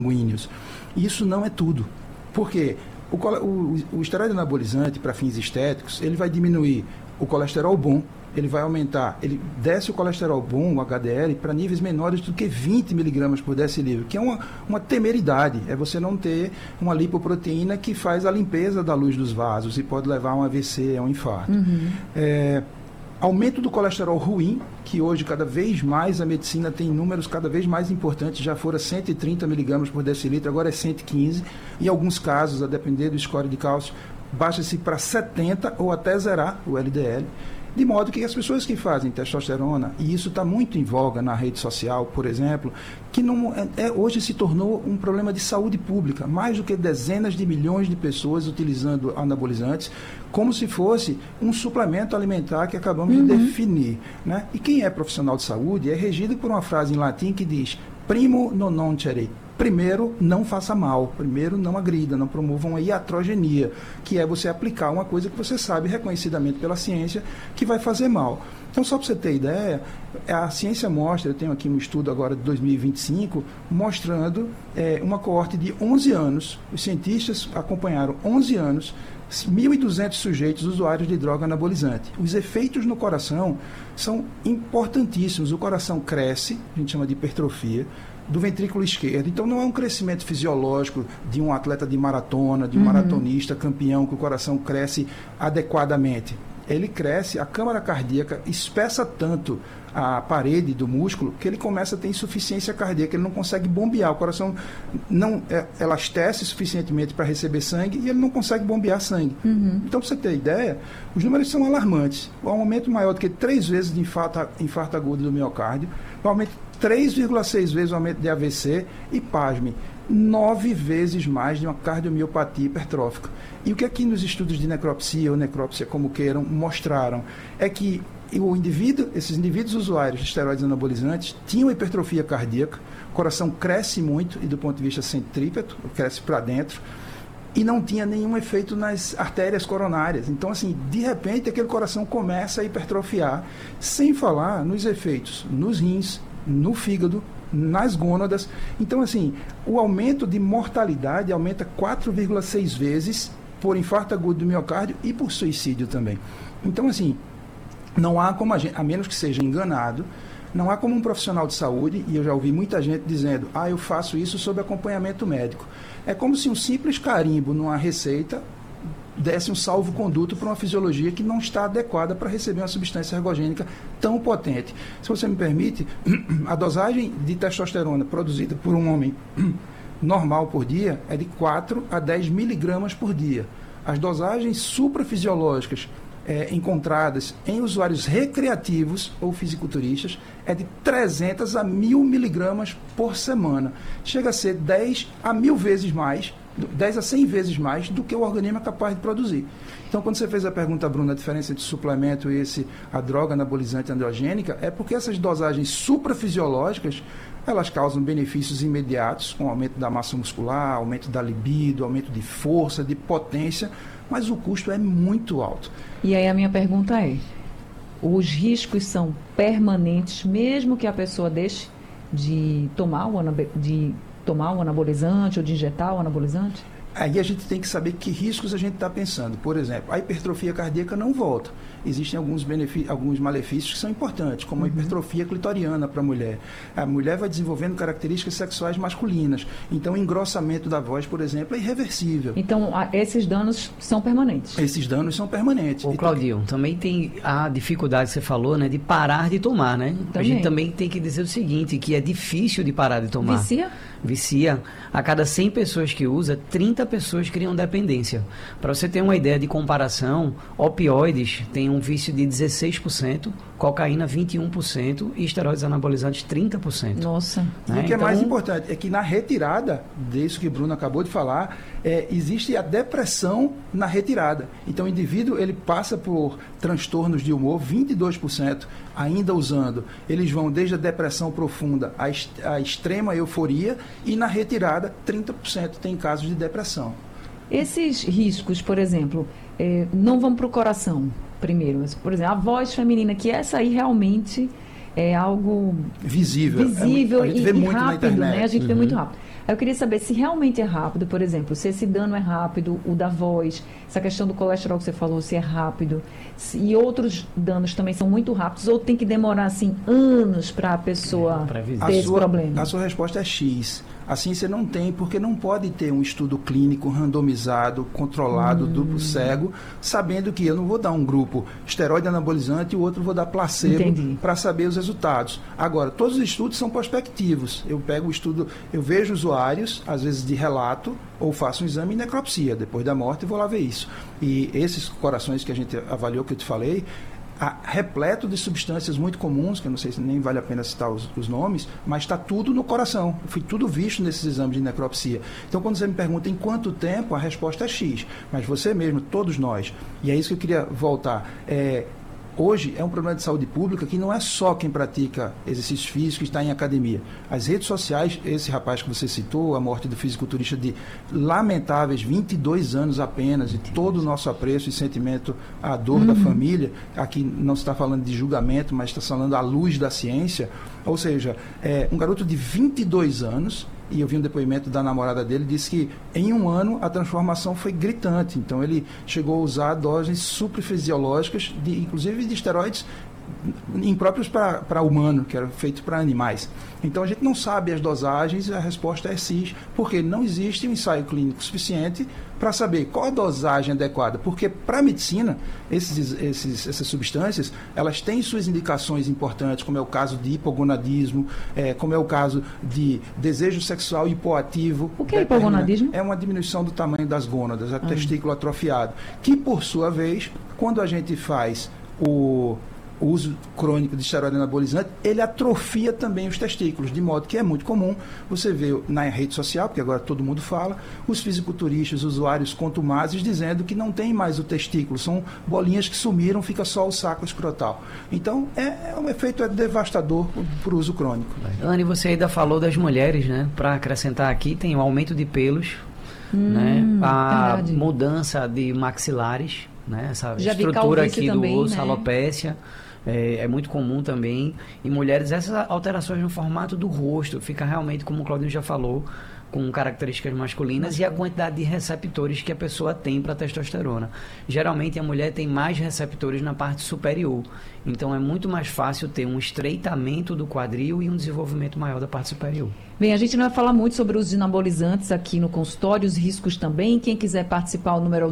sanguíneos. Isso não é tudo. Por quê? O esteroide anabolizante, para fins estéticos, ele vai diminuir o colesterol bom, ele vai aumentar, ele desce o colesterol bom, o HDL, para níveis menores do que 20 miligramas por decilitro, que é uma temeridade, é você não ter uma lipoproteína que faz a limpeza da luz dos vasos e pode levar a um AVC, a um infarto. Aumento do colesterol ruim, que hoje cada vez mais a medicina tem números cada vez mais importantes, já fora 130 miligramas por decilitro, agora é 115, em alguns casos, a depender do score de cálcio, baixa-se para 70 ou até zerar o LDL, de modo que as pessoas que fazem testosterona, e isso está muito em voga na rede social, por exemplo, que não hoje se tornou um problema de saúde pública, mais do que dezenas de milhões de pessoas utilizando anabolizantes, como se fosse um suplemento alimentar que acabamos de definir, né? E quem é profissional de saúde é regido por uma frase em latim que diz primo non nocere. Primeiro, não faça mal. Primeiro, não agrida, não promova uma iatrogenia, que é você aplicar uma coisa que você sabe reconhecidamente pela ciência que vai fazer mal. Então, só para você ter ideia, a ciência mostra, eu tenho aqui um estudo agora de 2025, mostrando uma coorte de 11 anos, os cientistas acompanharam 11 anos, 1.200 sujeitos usuários de droga anabolizante. Os efeitos no coração são importantíssimos. O coração cresce, a gente chama de hipertrofia, do ventrículo esquerdo. Então, não é um crescimento fisiológico de um atleta de maratona, de um maratonista campeão, que o coração cresce adequadamente. Ele cresce, a câmara cardíaca espessa tanto a parede do músculo que ele começa a ter insuficiência cardíaca, ele não consegue bombear, o coração não elastece suficientemente para receber sangue e ele não consegue bombear sangue. Então, para você ter ideia, os números são alarmantes. Um aumento maior do que 3 vezes de infarto agudo do miocárdio, um aumento 3,6 vezes o aumento de AVC e, pasme, 9 vezes mais de uma cardiomiopatia hipertrófica. E o que aqui nos estudos de necropsia, ou necrópsia como queiram, mostraram é que esses indivíduos usuários de esteroides anabolizantes tinham hipertrofia cardíaca, o coração cresce muito, e do ponto de vista centrípeto, cresce para dentro, e não tinha nenhum efeito nas artérias coronárias. Então, assim, de repente, aquele coração começa a hipertrofiar, sem falar nos efeitos nos rins, no fígado, nas gônadas. Então, assim, o aumento de mortalidade aumenta 4,6 vezes por infarto agudo do miocárdio e por suicídio também. Então, assim, não há como a menos que seja enganado, não há como um profissional de saúde, e eu já ouvi muita gente dizendo, eu faço isso sob acompanhamento médico. É como se um simples carimbo numa receita desse um salvo-conduto para uma fisiologia que não está adequada para receber uma substância ergogênica tão potente. Se você me permite, a dosagem de testosterona produzida por um homem normal por dia é de 4 a 10 miligramas por dia. As dosagens suprafisiológicas encontradas em usuários recreativos ou fisiculturistas é de 300 a 1.000 miligramas por semana. Chega a ser 10 a 1.000 vezes mais, 10 a 100 vezes mais do que o organismo é capaz de produzir. Então, quando você fez a pergunta, Bruno, a diferença entre suplemento e a droga anabolizante androgênica, é porque essas dosagens suprafisiológicas, elas causam benefícios imediatos, com aumento da massa muscular, aumento da libido, aumento de força, de potência, mas o custo é muito alto. E aí a minha pergunta é, os riscos são permanentes, mesmo que a pessoa deixe de tomar o anabolizante ou de injetar o anabolizante? Aí a gente tem que saber que riscos a gente está pensando. Por exemplo, a hipertrofia cardíaca não volta. Existem alguns malefícios que são importantes, como a hipertrofia clitoriana para a mulher. A mulher vai desenvolvendo características sexuais masculinas. Então, o engrossamento da voz, por exemplo, é irreversível. Então, esses danos são permanentes? Esses danos são permanentes. Ô, Claudinho, também tem a dificuldade que você falou, né, de parar de tomar, né? A gente também tem que dizer o seguinte, que é difícil de parar de tomar. Vicia? Vicia. A cada 100 pessoas que usa, 30 pessoas criam dependência. Para você ter uma ideia de comparação, opioides têm um vício de 16%, cocaína 21% e esteroides anabolizantes 30%. Nossa. E o que é mais importante é que na retirada, disso que o Bruno acabou de falar, existe a depressão na retirada. Então o indivíduo ele passa por transtornos de humor, 22% ainda usando. Eles vão desde a depressão profunda à extrema euforia e na retirada 30% tem casos de depressão. Esses riscos, por exemplo, não vão para o coração primeiro. Por exemplo, a voz feminina, que essa aí realmente é algo visível a gente vê muito rápido, na internet. Né? A gente vê muito rápido. Eu queria saber se realmente é rápido, por exemplo, se esse dano é rápido, o da voz, essa questão do colesterol que você falou, se é rápido, e outros danos também são muito rápidos, ou tem que demorar, assim, anos para a pessoa ter esse problema? A sua resposta é X. Assim você não tem, porque não pode ter um estudo clínico randomizado, controlado, duplo cego, sabendo que eu não vou dar um grupo esteroide anabolizante e o outro vou dar placebo para saber os resultados. Agora, todos os estudos são prospectivos. Eu pego o estudo, eu vejo usuários, às vezes de relato, ou faço um exame de necropsia depois da morte e vou lá ver isso. E esses corações que a gente avaliou, que eu te falei, repleto de substâncias muito comuns, que eu não sei se nem vale a pena citar os nomes, mas está tudo no coração. Foi tudo visto nesses exames de necropsia. Então, quando você me pergunta em quanto tempo, a resposta é X. Mas você mesmo, todos nós, e é isso que eu queria voltar, hoje é um problema de saúde pública que não é só quem pratica exercício físico e está em academia. As redes sociais, esse rapaz que você citou, a morte do fisiculturista de lamentáveis 22 anos apenas, e todo o nosso apreço e sentimento à dor da família, aqui não se está falando de julgamento, mas está falando à luz da ciência, ou seja, um garoto de 22 anos, e eu vi um depoimento da namorada dele, disse que em um ano a transformação foi gritante. Então ele chegou a usar doses suprafisiológicas, inclusive de esteroides impróprios para humano, que era feito para animais. Então a gente não sabe as dosagens e a resposta é cis, porque não existe um ensaio clínico suficiente para saber qual a dosagem adequada, porque para a medicina essas substâncias elas têm suas indicações importantes, como é o caso de hipogonadismo, como é o caso de desejo sexual hipoativo. O que é hipogonadismo? É uma diminuição do tamanho das gônadas, testículo atrofiado, que por sua vez, quando a gente faz o uso crônico de esteroide anabolizante, ele atrofia também os testículos, de modo que é muito comum você ver na rede social, porque agora todo mundo fala, os fisiculturistas, usuários contumazes, dizendo que não tem mais o testículo, são bolinhas que sumiram, fica só o saco escrotal. Então, um efeito devastador por uso crônico. Anne, você ainda falou das mulheres, né? Para acrescentar aqui, tem o aumento de pelos, né? A verdade. Mudança de maxilares, né? Essa Já estrutura aqui também, do osso, né? alopécia. É muito comum também. Em mulheres, essas alterações no formato do rosto fica realmente, como o Claudinho já falou, com características masculinas e a quantidade de receptores que a pessoa tem para testosterona. Geralmente a mulher tem mais receptores na parte superior, então é muito mais fácil ter um estreitamento do quadril e um desenvolvimento maior da parte superior. Bem, a gente não vai falar muito sobre os anabolizantes aqui no consultório, os riscos também. Quem quiser participar, o número é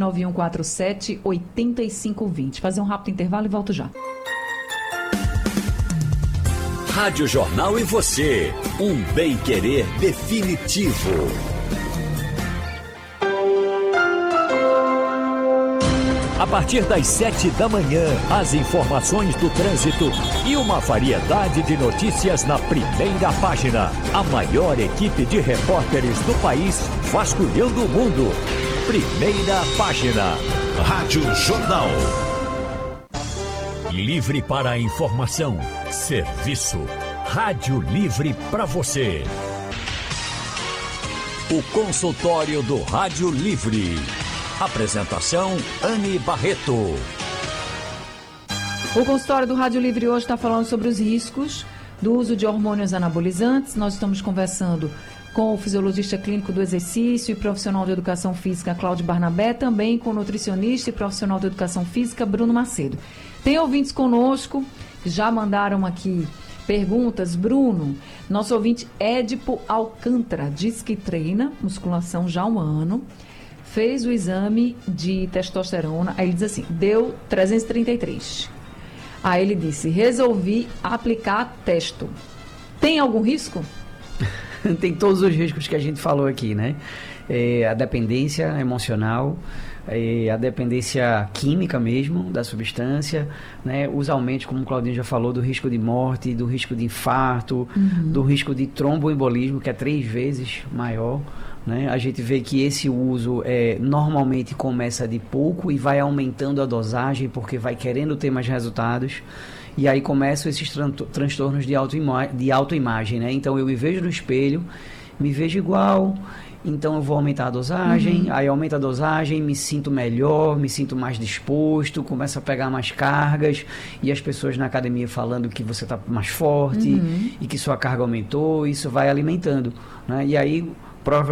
99147-8520. Fazer um rápido intervalo e volto já. Rádio Jornal e você, um bem-querer definitivo. A partir das 7 da manhã, as informações do trânsito e uma variedade de notícias na primeira página. A maior equipe de repórteres do país vasculhando o mundo. Primeira página. Rádio Jornal. Livre para a informação. Serviço. Rádio Livre para você. O consultório do Rádio Livre. Apresentação, Anne Barreto. O consultório do Rádio Livre hoje está falando sobre os riscos do uso de hormônios anabolizantes. Nós estamos conversando com o fisiologista clínico do exercício e profissional de educação física, Cláudio Barnabé, também com o nutricionista e profissional de educação física, Bruno Macedo. Tem ouvintes conosco, já mandaram aqui perguntas. Bruno, nosso ouvinte Édipo Alcântara, diz que treina musculação já há um ano, fez o exame de testosterona, aí ele diz assim, deu 333. Aí ele disse, resolvi aplicar testo. Tem algum risco? Tem todos os riscos que a gente falou aqui, né? A dependência emocional, a dependência química mesmo da substância, né? Os aumentos, como o Claudinho já falou, do risco de morte, do risco de infarto, do risco de tromboembolismo, que é 3 vezes maior, né? A gente vê que esse uso normalmente começa de pouco e vai aumentando a dosagem porque vai querendo ter mais resultados. E aí começam esses transtornos de autoimagem, né? Então eu me vejo no espelho me vejo igual, então eu vou aumentar a dosagem, aí aumenta a dosagem, me sinto melhor, me sinto mais disposto, começo a pegar mais cargas, e as pessoas na academia falando que você está mais forte e que sua carga aumentou, isso vai alimentando, né? E aí